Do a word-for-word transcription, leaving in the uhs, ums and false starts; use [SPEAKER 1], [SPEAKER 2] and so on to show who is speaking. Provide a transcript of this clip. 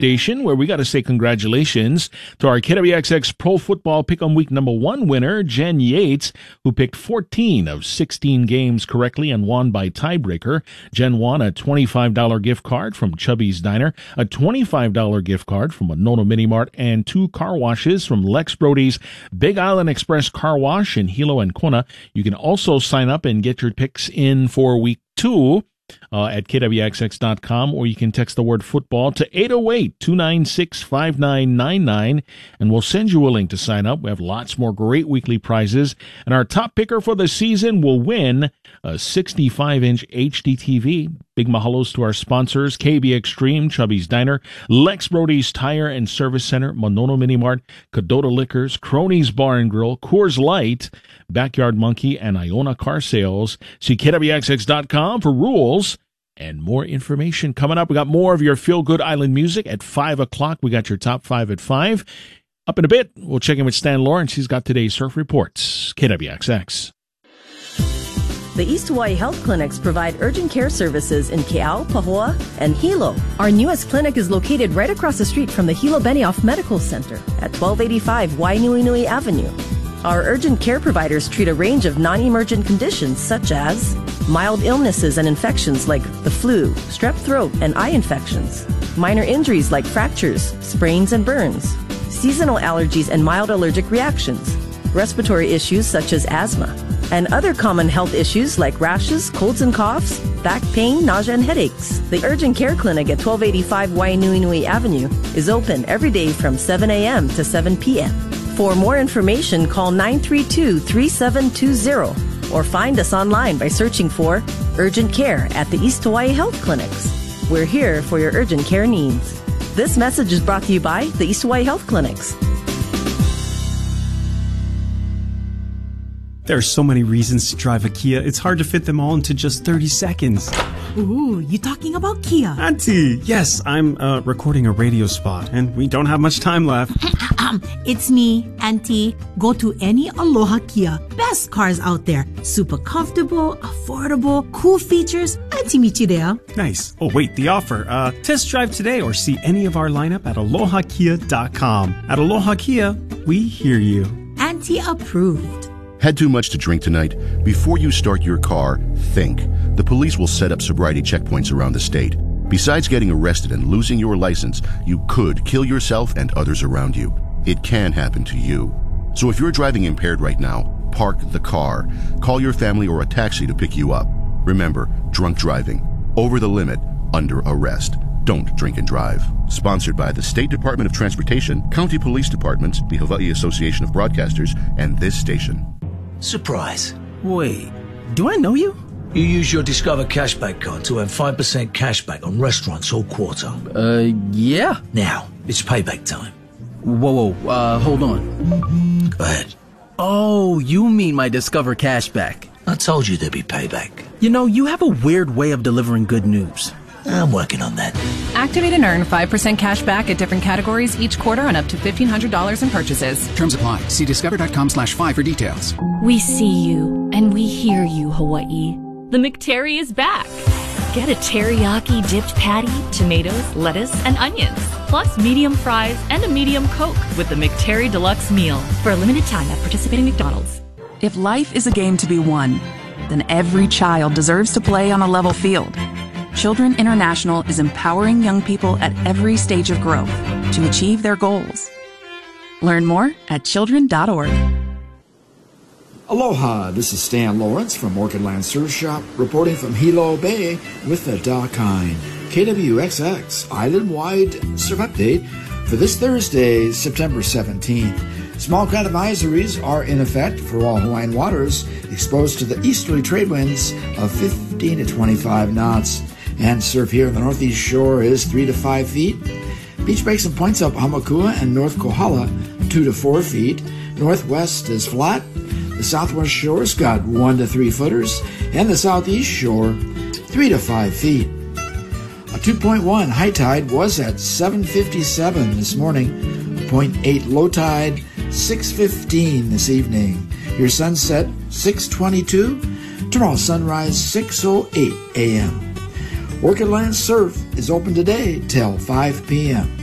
[SPEAKER 1] station, where we got to say congratulations to our K W X X Pro Football Pick'em Week number one winner, Jen Yates, who picked fourteen of sixteen games correctly and won by tiebreaker. Jen won a twenty-five dollars gift card from Chubby's Diner, a twenty-five dollars gift card from Nono Mini Mart, and two car washes from Lex Brody's Big Island Express Car Wash in Hilo and Kona. You can also sign up and get your picks in for week two. Uh, at K W X X dot com, or you can text the word football to eight oh eight, two nine six, five nine nine nine, and we'll send you a link to sign up. We have lots more great weekly prizes, and our top picker for the season will win a sixty-five inch H D T V. Big mahalos to our sponsors, K B Extreme, Chubby's Diner, Lex Brody's Tire and Service Center, Monono Mini Mart, Cadota Liquors, Cronies Bar and Grill, Coors Light, Backyard Monkey, and Iona Car Sales. See K W X X dot com for rules and more information. Coming up, we got more of your feel-good island music at five o'clock. We got your top five at five. Up in a bit, we'll check in with Stan Lawrence. He's got today's surf reports. K W X X.
[SPEAKER 2] The East Hawaii Health Clinics provide urgent care services in Ke'au, Pahoa, and Hilo. Our newest clinic is located right across the street from the Hilo Benioff Medical Center at twelve eighty-five Wainuinui Avenue. Our urgent care providers treat a range of non-emergent conditions such as mild illnesses and infections like the flu, strep throat, and eye infections, minor injuries like fractures, sprains, and burns, seasonal allergies and mild allergic reactions, respiratory issues such as asthma, and other common health issues like rashes, colds and coughs, back pain, nausea, and headaches. The Urgent Care Clinic at twelve eighty-five Wainuinui Avenue is open every day from seven a.m. to seven p.m. For more information, call nine three two, three seven two zero or find us online by searching for Urgent Care at the East Hawaii Health Clinics. We're here for your urgent care needs. This message is brought to you by the East Hawaii Health Clinics.
[SPEAKER 3] There are so many reasons to drive a Kia, it's hard to fit them all into just thirty seconds.
[SPEAKER 4] Ooh, you talking about Kia?
[SPEAKER 3] Auntie, yes, I'm uh, recording a radio spot, and we don't have much time left.
[SPEAKER 4] um, it's me, Auntie. Go to any Aloha Kia. Best cars out there. Super comfortable, affordable, cool features. Auntie meet you there.
[SPEAKER 3] Nice. Oh, wait, the offer. Uh, test drive today or see any of our lineup at aloha kia dot com. At Aloha Kia, we hear you.
[SPEAKER 4] Auntie approved.
[SPEAKER 5] Had too much to drink tonight? Before you start your car, think. The police will set up sobriety checkpoints around the state. Besides getting arrested and losing your license, you could kill yourself and others around you. It can happen to you. So if you're driving impaired right now, park the car. Call your family or a taxi to pick you up. Remember, drunk driving, over the limit, under arrest. Don't drink and drive. Sponsored by the State Department of Transportation, County Police Departments, the Hawaii Association of Broadcasters, and this station.
[SPEAKER 6] Surprise.
[SPEAKER 7] Wait, do I know you?
[SPEAKER 6] You use your Discover Cashback card to earn five percent cashback on restaurants all quarter.
[SPEAKER 7] Uh, yeah.
[SPEAKER 6] Now, it's payback time.
[SPEAKER 7] Whoa, whoa, uh, hold on.
[SPEAKER 6] Go ahead.
[SPEAKER 7] Oh, you mean my Discover Cashback.
[SPEAKER 6] I told you there'd be payback.
[SPEAKER 7] You know, you have a weird way of delivering good news.
[SPEAKER 6] I'm working on that.
[SPEAKER 8] Activate and earn five percent cash back at different categories each quarter on up to fifteen hundred dollars in purchases.
[SPEAKER 9] Terms apply. See discover.com slash five for details.
[SPEAKER 10] We see you, and we hear you, Hawaii. The McTerry is back. Get a teriyaki dipped patty, tomatoes, lettuce, and onions, plus medium fries and a medium Coke with the McTerry Deluxe meal for a limited time at participating McDonald's.
[SPEAKER 11] If life is a game to be won, then every child deserves to play on a level field. Children International is empowering young people at every stage of growth to achieve their goals. Learn more at children dot org.
[SPEAKER 12] Aloha, this is Stan Lawrence from Orchid Land Surf Shop, reporting from Hilo Bay with the Dakine K W X X Island-wide Surf Update for this Thursday, September seventeenth. Small crowd advisories are in effect for all Hawaiian waters exposed to the easterly trade winds of fifteen to twenty-five knots. And surf here on the northeast shore is three to five feet. Beach breaks and points up Hamakua and North Kohala, two to four feet. Northwest is flat. The southwest shore's got one to three footers, and the southeast shore, three to five feet. A two point one high tide was at seven fifty-seven this morning. A point eight low tide, six fifteen this evening. Your sunset, six twenty-two. Tomorrow sunrise, six oh eight a.m. Orchid Land Surf is open today till five p.m.